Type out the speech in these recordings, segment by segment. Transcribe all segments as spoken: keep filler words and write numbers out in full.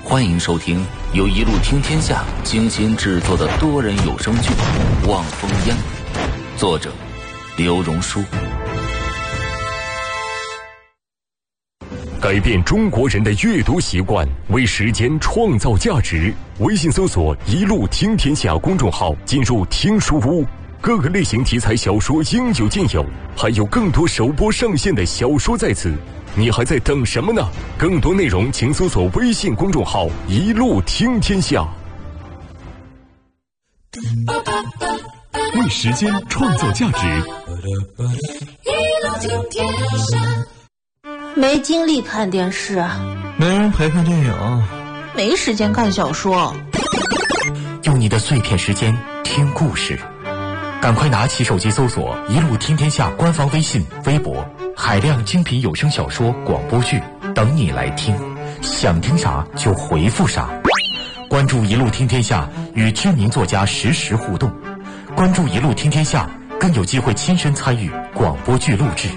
欢迎收听由一路听天下精心制作的多人有声剧《望风烟》，作者刘荣书。 改变中国人的阅读习惯，为时间创造价值。微信搜索一路听天下公众号，进入听书屋，各个类型题材小说应有尽有，还有更多首播上线的小说在此，你还在等什么呢？更多内容请搜索微信公众号一路听天下。为时间创造价值， 一路听天下。 没精力看电视， 没人陪看电影， 没时间看小说。 用你的碎片时间听故事，赶快拿起手机搜索一路听天下官方微信微博，海量精品有声小说广播剧等你来听，想听啥就回复啥。关注一路听天下，与知名作家实时互动，关注一路听天下，更有机会亲身参与广播剧录制。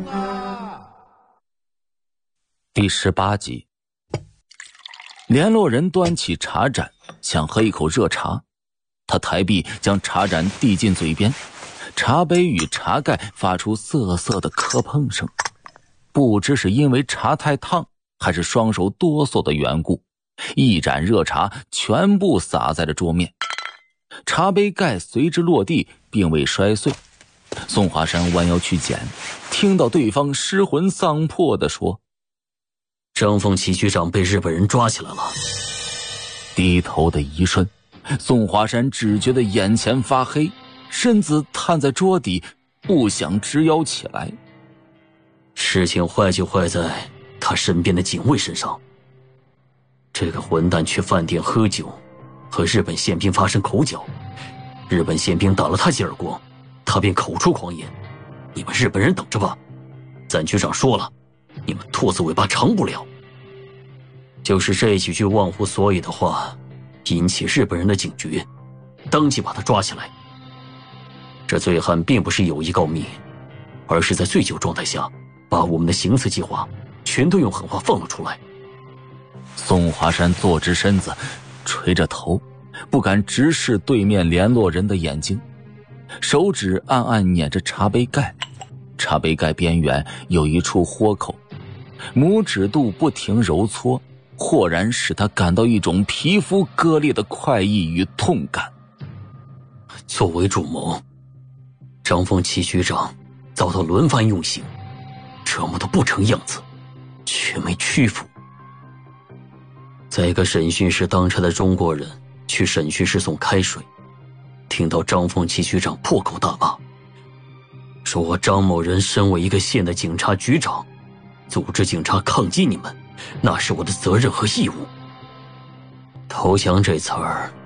第十八集，联络人端起茶盏，想喝一口热茶。他抬臂将茶盏递进嘴边，茶杯与茶盖发出瑟瑟的磕碰声。不知是因为茶太烫，还是双手哆嗦的缘故，一盏热茶全部洒在了桌面，茶杯盖随之落地，并未摔碎。宋华山弯腰去捡，听到对方失魂丧魄地说： 张凤齐局长被日本人抓起来了。 低头的一瞬，宋华山只觉得眼前发黑，身子探在桌底，不想直腰起来。 事情坏就坏在他身边的警卫身上。这个混蛋去饭店喝酒，和日本宪兵发生口角，日本宪兵打了他几耳光，他便口出狂言。你们日本人等着吧，咱局长说了，你们兔子尾巴长不了。就是这几句忘乎所以的话，引起日本人的警觉，当即把他抓起来。这醉汉并不是有意告密，而是在醉酒状态下把我们的行刺计划全都用狠话放了出来。 宋华山坐直身子，垂着头，不敢直视对面联络人的眼睛，手指暗暗捻着茶杯盖，茶杯盖边缘有一处豁口，拇指肚不停揉搓，豁然使他感到一种皮肤割裂的快意与痛感。 作为主谋，张凤齐局长遭到轮番用刑，折磨得不成样子，却没屈服。在一个审讯室当差的中国人去审讯室送开水，听到张凤齐局长破口大骂，说我张某人身为一个县的警察局长，组织警察抗击你们，那是我的责任和义务。投降这词儿